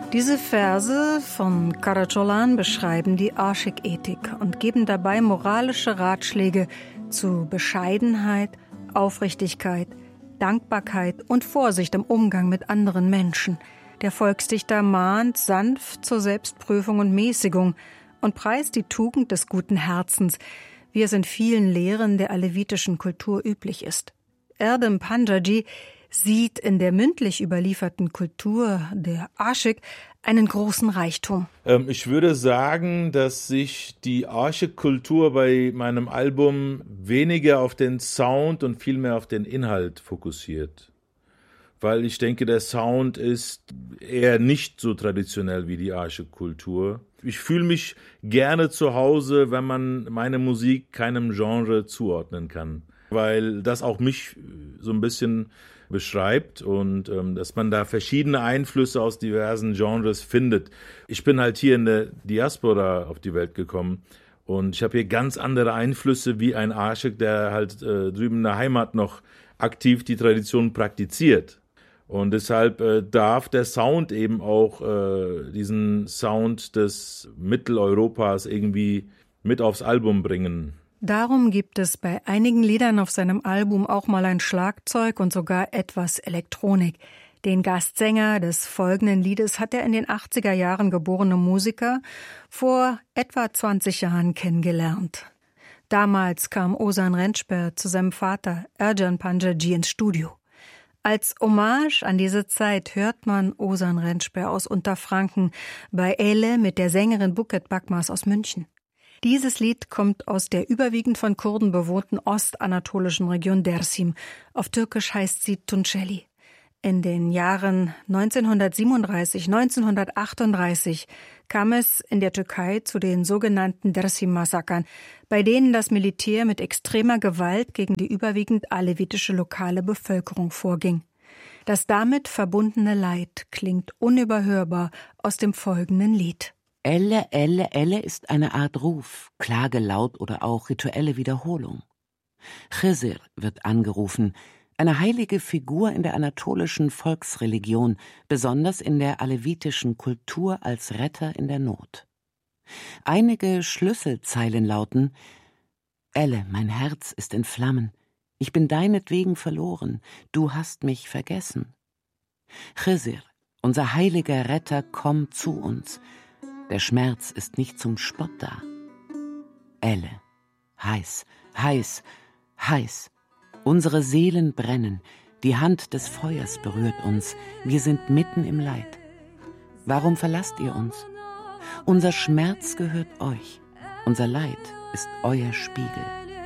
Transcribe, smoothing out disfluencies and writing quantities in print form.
Diese Verse von Karacaoğlan beschreiben die Aşık-Ethik und geben dabei moralische Ratschläge zu Bescheidenheit, Aufrichtigkeit, Dankbarkeit und Vorsicht im Umgang mit anderen Menschen. Der Volksdichter mahnt sanft zur Selbstprüfung und Mäßigung und preist die Tugend des guten Herzens, wie es in vielen Lehren der alevitischen Kultur üblich ist. Erdem Pancaci sieht in der mündlich überlieferten Kultur der Aşık einen großen Reichtum. Ich würde sagen, dass sich die Aşık-Kultur bei meinem Album weniger auf den Sound und vielmehr auf den Inhalt fokussiert. Weil ich denke, der Sound ist eher nicht so traditionell wie die Aşık-Kultur. Ich fühle mich gerne zu Hause, wenn man meine Musik keinem Genre zuordnen kann. Weil das auch mich so ein bisschen beschreibt und dass man da verschiedene Einflüsse aus diversen Genres findet. Ich bin halt hier in der Diaspora auf die Welt gekommen und ich habe hier ganz andere Einflüsse wie ein Aşık, der halt drüben in der Heimat noch aktiv die Tradition praktiziert. Und deshalb darf der Sound eben auch diesen Sound des Mitteleuropas irgendwie mit aufs Album bringen. Darum gibt es bei einigen Liedern auf seinem Album auch mal ein Schlagzeug und sogar etwas Elektronik. Den Gastsänger des folgenden Liedes hat der in den 80er Jahren geborene Musiker vor etwa 20 Jahren kennengelernt. Damals kam Ozan Rençper zu seinem Vater Ercan Pancaci ins Studio. Als Hommage an diese Zeit hört man Ozan Rençper aus Unterfranken bei Elle mit der Sängerin Buket Bakmaz aus München. Dieses Lied kommt aus der überwiegend von Kurden bewohnten ostanatolischen Region Dersim. Auf Türkisch heißt sie Tunceli. In den Jahren 1937, 1938 kam es in der Türkei zu den sogenannten Dersim-Massakern, bei denen das Militär mit extremer Gewalt gegen die überwiegend alevitische lokale Bevölkerung vorging. Das damit verbundene Leid klingt unüberhörbar aus dem folgenden Lied. Elle, Elle, Elle ist eine Art Ruf, Klagelaut oder auch rituelle Wiederholung. Chizir wird angerufen, eine heilige Figur in der anatolischen Volksreligion, besonders in der alevitischen Kultur als Retter in der Not. Einige Schlüsselzeilen lauten: Elle, mein Herz ist in Flammen, ich bin deinetwegen verloren, du hast mich vergessen. Chizir, unser heiliger Retter, komm zu uns. Der Schmerz ist nicht zum Spott da. Elle, heiß, heiß, heiß. Unsere Seelen brennen, die Hand des Feuers berührt uns, wir sind mitten im Leid. Warum verlasst ihr uns? Unser Schmerz gehört euch, unser Leid ist euer Spiegel.